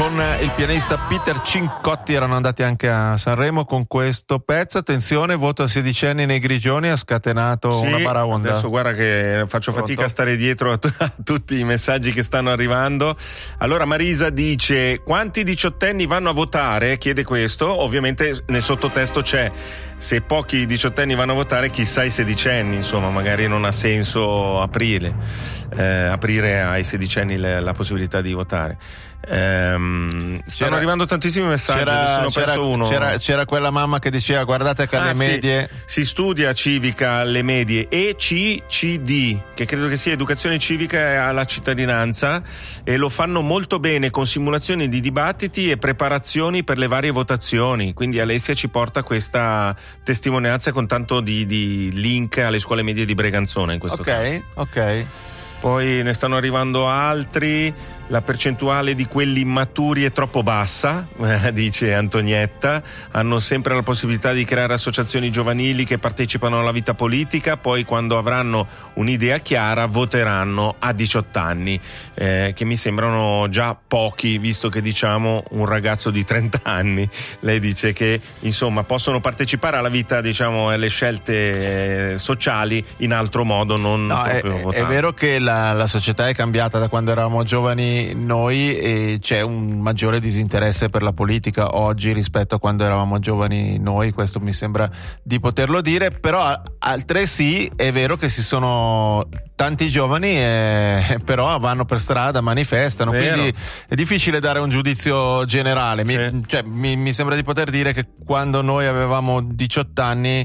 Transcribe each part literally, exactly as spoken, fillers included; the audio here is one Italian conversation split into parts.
con il pianista Peter Cincotti erano andati anche a Sanremo con questo pezzo. Attenzione, voto a sedicenni nei Grigioni ha scatenato sì, una baraonda. Adesso guarda che faccio Pronto? fatica a stare dietro a, t- a tutti i messaggi che stanno arrivando. Allora Marisa dice: quanti diciottenni vanno a votare? Chiede questo. Ovviamente nel sottotesto c'è: se pochi diciottenni vanno a votare, chissà i sedicenni, insomma, magari non ha senso aprire, eh, aprire ai sedicenni le, la possibilità di votare. Ehm, stanno C'era- arrivando tantissimi messaggi, C'era, adesso ne ho c'era, perso uno. c'era, c'era quella mamma che diceva: guardate che alle Ah, sì. medie Si studia civica alle medie, E C C D, che credo che sia educazione civica alla cittadinanza, e lo fanno molto bene con simulazioni di dibattiti e preparazioni per le varie votazioni. Quindi Alessia ci porta questa testimonianza con tanto di, di link alle scuole medie di Breganzone in questo caso. ok, ok. Poi ne stanno arrivando altri. La percentuale di quelli immaturi è troppo bassa, eh, dice Antonietta. Hanno sempre la possibilità di creare associazioni giovanili che partecipano alla vita politica, poi quando avranno un'idea chiara voteranno a diciotto anni, eh, che mi sembrano già pochi, visto che diciamo un ragazzo di trenta anni. Lei dice che insomma possono partecipare alla vita, diciamo, alle scelte eh, sociali in altro modo, non No, è, proprio è votando. vero che la, la società è cambiata da quando eravamo giovani noi e c'è un maggiore disinteresse per la politica oggi rispetto a quando eravamo giovani noi, questo mi sembra di poterlo dire, però altresì è vero che si sono tanti giovani eh, però vanno per strada, manifestano, Vero. quindi è difficile dare un giudizio generale. Mi, Sì. cioè, mi, mi sembra di poter dire che quando noi avevamo diciotto anni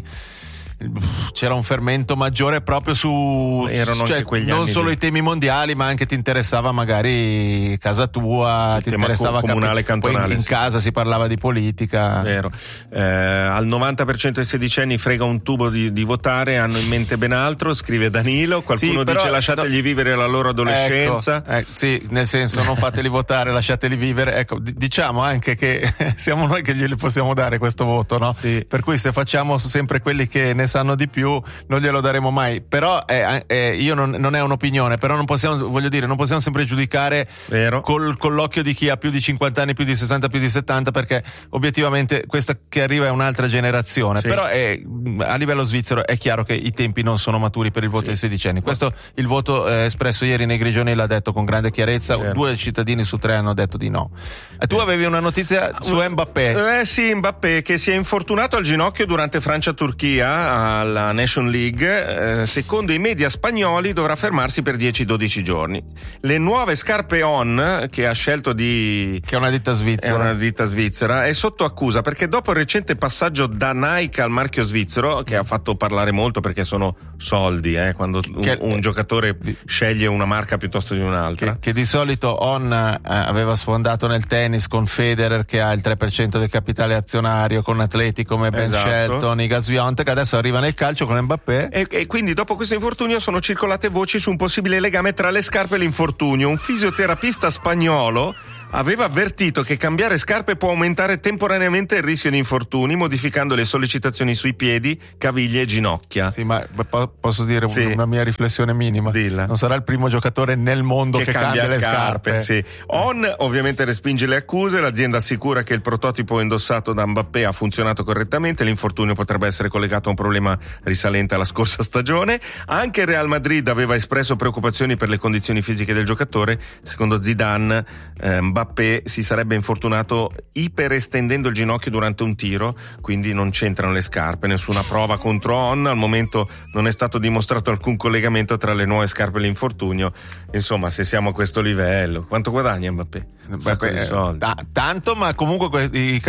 c'era un fermento maggiore proprio su, Erano cioè, anche quegli non anni solo di- i temi mondiali, ma anche ti interessava magari casa tua, Il ti tema interessava co- comunale, capi- poi cantonale, in, in sì. casa si parlava di politica. Vero. Eh, al novanta per cento dei sedicenni frega un tubo di, di votare, hanno in mente ben altro, scrive Danilo. Qualcuno Sì, però- dice lasciategli no- vivere la loro adolescenza. Ecco, eh, sì, nel senso non fateli votare, lasciateli vivere. Ecco, d- diciamo anche che siamo noi che glieli possiamo dare questo voto, no? Sì. Per cui se facciamo sempre quelli che ne sanno di più, non glielo daremo mai. Però eh, eh, io non, non è un'opinione, però non possiamo, voglio dire, non possiamo sempre giudicare Vero. col, con l'occhio di chi ha più di cinquanta anni, più di sessanta, più di settanta, perché obiettivamente questa che arriva è un'altra generazione. Sì. Però è, a livello svizzero è chiaro che i tempi non sono maturi per il voto Sì. dei sedicenni. Questo il voto eh, espresso ieri nei Grigioni l'ha detto con grande chiarezza. Vero. Due cittadini su tre hanno detto di no. E tu avevi una notizia su Mbappé. Eh sì, Mbappé che si è infortunato al ginocchio durante Francia-Turchia alla Nation League. Eh, secondo i media spagnoli dovrà fermarsi per dieci dodici giorni. Le nuove scarpe On che ha scelto di... Che è una ditta È svizzera. una ditta svizzera, è sotto accusa perché dopo il recente passaggio da Nike al marchio svizzero, che ha fatto parlare molto perché sono soldi, eh, quando un, Che- un giocatore sceglie una marca piuttosto di un'altra. Che, che di solito On eh, aveva sfondato nel tennis con Federer che ha il tre per cento del capitale azionario, con atleti come Ben Esatto. Shelton, Iga Swiatek, adesso arriva nel calcio con Mbappé. E, e quindi dopo questo infortunio sono circolate voci su un possibile legame tra le scarpe e l'infortunio. Un fisioterapista spagnolo aveva avvertito che cambiare scarpe può aumentare temporaneamente il rischio di infortuni, modificando le sollecitazioni sui piedi, caviglie e ginocchia. Sì, ma po- posso dire Sì. una mia riflessione minima? Dilla. Non sarà il primo giocatore nel mondo che, cambia, le scarpe. Sì. On ovviamente respinge le accuse, l'azienda assicura che il prototipo indossato da Mbappé ha funzionato correttamente, l'infortunio potrebbe essere collegato a un problema risalente alla scorsa stagione. Anche il Real Madrid aveva espresso preoccupazioni per le condizioni fisiche del giocatore. Secondo Zidane, eh, Mbappé si sarebbe infortunato iperestendendo il ginocchio durante un tiro, quindi non c'entrano le scarpe. Nessuna prova contro On, al momento non è stato dimostrato alcun collegamento tra le nuove scarpe e l'infortunio. Insomma, se siamo a questo livello, quanto guadagna Mbappé? Un sacco Beh, di eh, soldi. ta- tanto, ma comunque que- i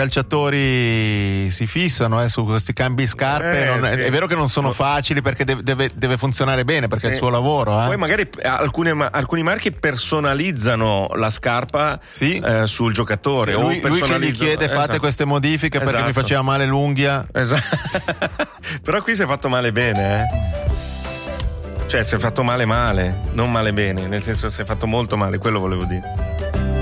calciatori si fissano eh, su questi cambi di scarpe. Eh, non- sì. È vero che non sono No. facili perché deve, deve- deve funzionare bene, perché è il Sì. suo lavoro. Eh. Poi magari eh, alcune, ma- alcuni marchi personalizzano la scarpa Sì. eh, sul giocatore. Sì, o lui, lui che gli personalizzano- chiede fate Esatto. queste modifiche perché mi Esatto. faceva male l'unghia. Esatto. Però qui si è fatto male bene, eh. Cioè si è fatto male male, non male bene, nel senso si è fatto molto male, quello volevo dire.